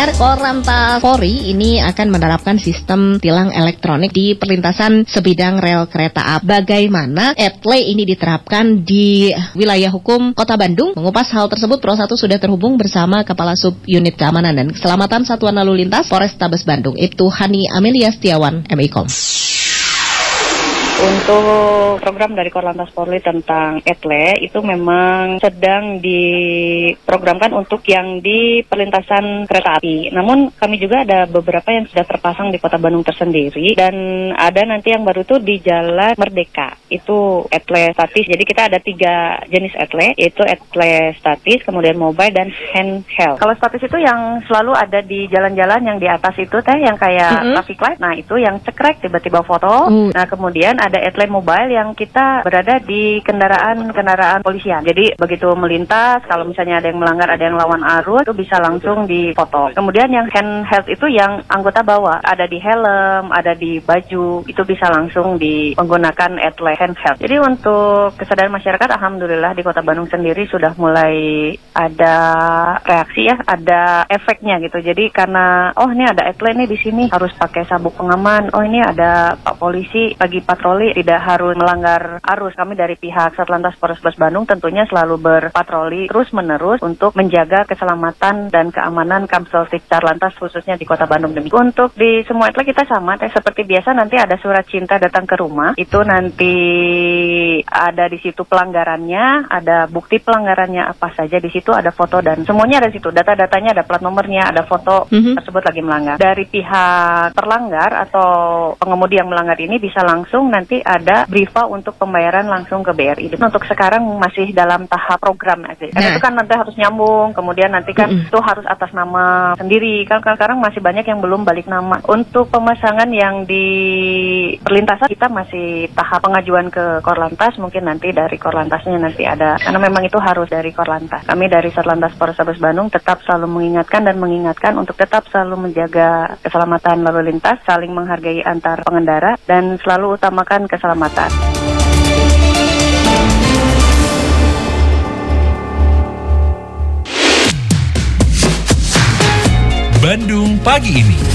pendengar, Korlantas Polri ini akan menerapkan sistem tilang elektronik di perlintasan sebidang rel kereta api. Bagaimana etle ini diterapkan di wilayah hukum Kota Bandung? Mengupas hal tersebut, Pro 1 sudah terhubung bersama Kepala Sub Unit Keamanan dan Keselamatan Satuan Lalu Lintas Polrestabes Bandung, Ibtu Hani Amelia Setiawan, MIKOM. Untuk program dari Korlantas Polri tentang etle itu memang sedang diprogramkan untuk yang di perlintasan kereta api. Namun kami juga ada beberapa yang sudah terpasang di Kota Bandung tersendiri, dan ada nanti yang baru tuh di Jalan Merdeka. Itu etle statis. Jadi kita ada 3 jenis etle, yaitu etle statis, kemudian mobile, dan handheld. Kalau statis itu yang selalu ada di jalan-jalan yang di atas itu yang kayak traffic light. Nah itu yang cekrek tiba-tiba foto. Nah kemudian ada etle mobile yang kita berada di kendaraan polisian. Jadi begitu melintas, kalau misalnya ada yang melanggar, ada yang lawan arus, itu bisa langsung difoto. Kemudian yang handheld itu yang anggota bawa, ada di helm, ada di baju, itu bisa langsung menggunakan etle handheld. Jadi untuk kesadaran masyarakat, alhamdulillah di Kota Bandung sendiri sudah mulai ada reaksi ada efeknya gitu. Jadi karena ini ada etle nih di sini harus pakai sabuk pengaman. Ini ada Pak Polisi lagi patroli tidak harus melanggar arus. Kami dari pihak Satlantas Polrestabes Bandung tentunya selalu berpatroli terus-menerus untuk menjaga keselamatan dan keamanan Kamseltik Satlantas khususnya di Kota Bandung. Untuk di semua etle kita sama, seperti biasa nanti ada surat cinta datang ke rumah. Itu nanti ada di situ pelanggarannya, ada bukti pelanggarannya apa saja di situ, ada foto dan semuanya ada di situ. Data-datanya ada plat nomornya, ada foto tersebut lagi melanggar. Dari pihak terlanggar atau pengemudi yang melanggar ini bisa langsung nanti ada brifa untuk pembayaran langsung ke BRI. Untuk sekarang masih dalam tahap program aja. Karena itu kan nanti harus nyambung, kemudian nanti kan itu harus atas nama sendiri. Kan sekarang masih banyak yang belum balik nama. Untuk pemasangan yang di perlintasan kita masih tahap pengajuan ke Korlantas, mungkin nanti dari Korlantasnya nanti ada. Karena memang itu harus dari Korlantas. Kami dari Satlantas Polrestabes Bandung tetap selalu mengingatkan untuk tetap selalu menjaga keselamatan lalu lintas, saling menghargai antar pengendara, dan selalu utamakan keselamatan. Bandung Pagi Ini.